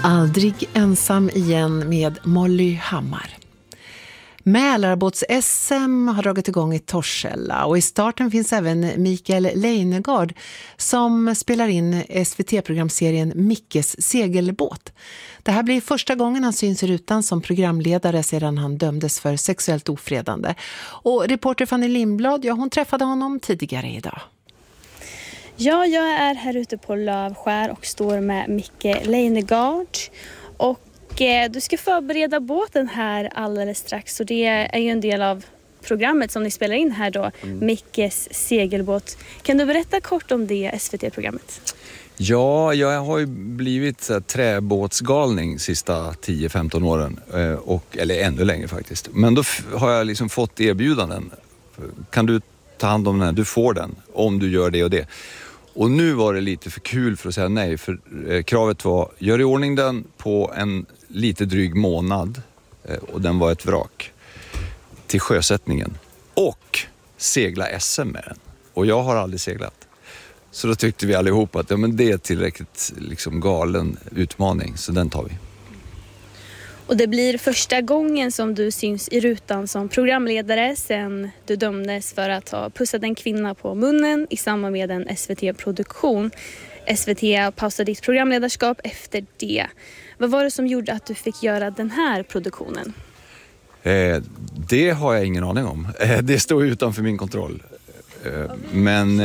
Aldrig ensam igen med Molly Hammar. Mälarbåts-SM har dragit igång i Torshälla och i starten finns även Mikael Leijnegard som spelar in SVT-programserien Mickes segelbåt. Det här blir första gången han syns i rutan som programledare sedan han dömdes för sexuellt ofredande. Och reporter Fanny Lindblad, hon träffade honom tidigare idag. Ja, jag är här ute på Lövskär och står med Micke Leijnegard. Och du ska förbereda båten här alldeles strax. Och det är ju en del av programmet som ni spelar in här då, Mickes segelbåt. Kan du berätta kort om det SVT-programmet? Ja, jag har ju blivit så här, träbåtsgalning sista 10-15 åren. Eller ännu längre faktiskt. Men då har jag liksom fått erbjudanden. Kan du ta hand om den här? Du får den om du gör det och det. Och nu var det lite för kul för att säga nej. För kravet var, gör i ordning den på en lite dryg månad. Och den var ett vrak. Till sjösättningen. Och segla SM med den. Och jag har aldrig seglat. Så då tyckte vi allihop att men det är tillräckligt liksom, galen utmaning. Så den tar vi. Och det blir första gången som du syns i rutan som programledare sen du dömdes för att ha pussat en kvinna på munnen i samband med en SVT-produktion. SVT pausade ditt programledarskap efter det. Vad var det som gjorde att du fick göra den här produktionen? Det har jag ingen aning om. Det står utanför min kontroll. Men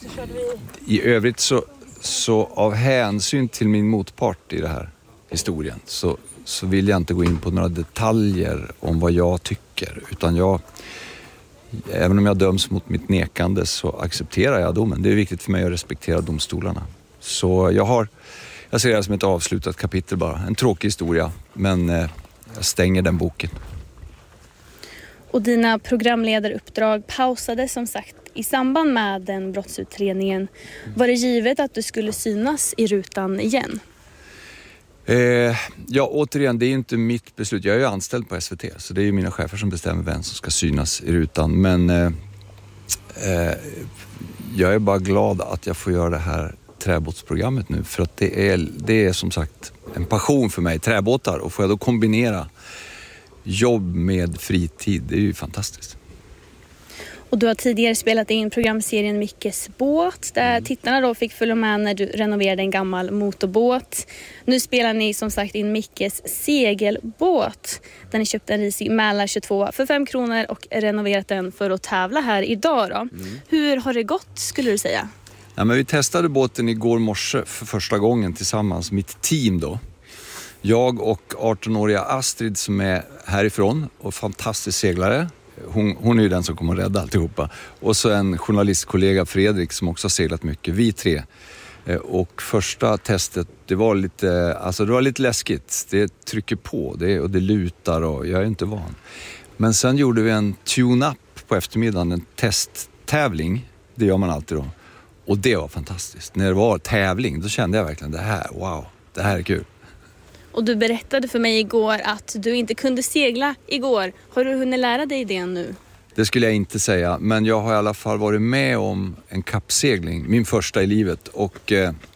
i övrigt så av hänsyn till min motpart i det här historien så vill jag inte gå in på några detaljer om vad jag tycker. Utan även om jag döms mot mitt nekande så accepterar jag domen. Det är viktigt för mig att respektera domstolarna. Så jag ser det som ett avslutat kapitel bara. En tråkig historia, men jag stänger den boken. Och dina programledaruppdrag pausade som sagt i samband med den brottsutredningen. Var det givet att du skulle synas i rutan igen? Ja, återigen, det är inte mitt beslut. Jag är ju anställd på SVT, så det är ju mina chefer som bestämmer vem som ska synas i rutan. Men jag är bara glad att jag får göra det här träbåtsprogrammet nu. För att det är som sagt en passion för mig, träbåtar. Och får jag då kombinera jobb med fritid, det är ju fantastiskt. Och du har tidigare spelat in programserien Mickes båt där tittarna då fick följa med när du renoverade en gammal motorbåt. Nu spelar ni som sagt in Mickes segelbåt där ni köpte en risig Mälar 22 för 5 kronor och renoverat den för att tävla här idag då. Hur har det gått skulle du säga? Ja, men vi testade båten igår morse för första gången tillsammans, mitt team då. Jag och 18-åriga Astrid som är härifrån och fantastisk seglare. Hon är ju den som kommer att rädda alltihopa. Och så en journalistkollega Fredrik som också har seglat mycket. Vi tre. Och första testet, det var lite läskigt. Det trycker på och det lutar och jag är inte van. Men sen gjorde vi en tune-up på eftermiddagen, en testtävling. Det gör man alltid då. Och det var fantastiskt. När det var tävling, då kände jag verkligen det här är kul. Och du berättade för mig igår att du inte kunde segla igår. Har du hunnit lära dig det nu? Det skulle jag inte säga, men jag har i alla fall varit med om en kappsegling, min första i livet. Och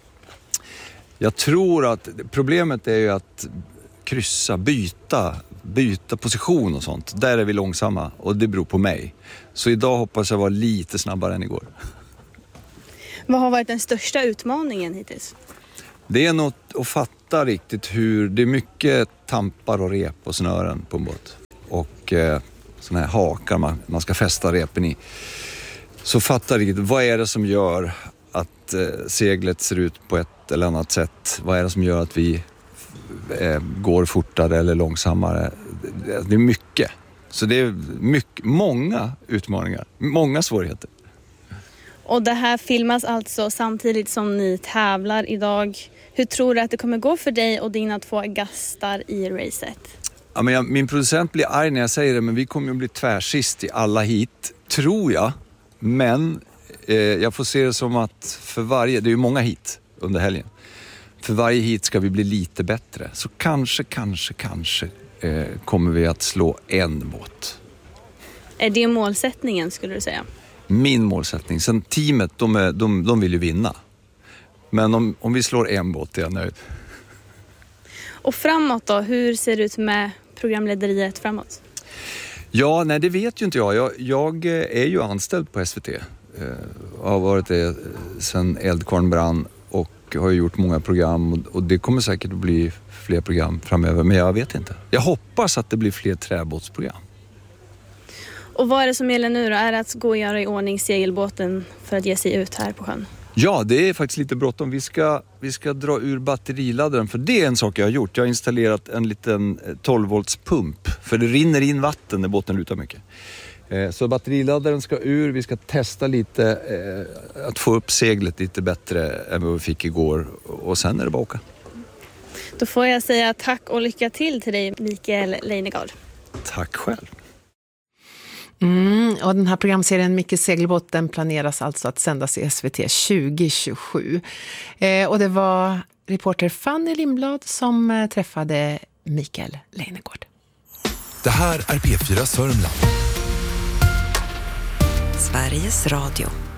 jag tror att problemet är ju att kryssa, byta position och sånt. Där är vi långsamma och det beror på mig. Så idag hoppas jag vara lite snabbare än igår. Vad har varit den största utmaningen hittills? Det är något att fatta riktigt det är mycket tampar och rep och snören på en båt. Och såna här hakar man ska fästa repen i. Så fatta riktigt, vad är det som gör att seglet ser ut på ett eller annat sätt? Vad är det som gör att vi går fortare eller långsammare? Det är mycket. Så det är många utmaningar, många svårigheter. Och det här filmas alltså samtidigt som ni tävlar idag. Hur tror du att det kommer gå för dig och dina 2 gastar i racet? Ja, men min producent blir arg när jag säger det, men vi kommer att bli tvärsist i alla hit, tror jag. Men jag får se det som att det är ju många hit under helgen. För varje hit ska vi bli lite bättre. Så kanske kommer vi att slå en båt. Är det målsättningen skulle du säga? Min målsättning. Sen teamet, de vill ju vinna. Men om vi slår en båt är jag nöjd. Och framåt då, hur ser det ut med programlederiet framåt? Ja, nej det vet ju inte jag. Jag är ju anställd på SVT. Har varit det sedan Eldkvarn brann och har gjort många program och det kommer säkert att bli fler program framöver, men jag vet inte. Jag hoppas att det blir fler träbåtsprogram. Och vad är det som gäller nu då? Är det att gå och göra i ordning segelbåten för att ge sig ut här på sjön? Ja, det är faktiskt lite bråttom. Vi ska dra ur batteriladdaren, för det är en sak jag har gjort. Jag har installerat en liten 12-volts pump, för det rinner in vatten när båten lutar mycket. Så batteriladdaren ska ur, vi ska testa lite att få upp seglet lite bättre än vad vi fick igår och sen är det bara att åka. Då får jag säga tack och lycka till dig, Mikael Leijnegard. Tack själv. Och den här programserien Mickes segelbåt, den planeras alltså att sändas i SVT 2027. Och det var reporter Fanny Lindblad som träffade Mikael Leijnegard. Det här är P4 Sörmland. Sveriges Radio.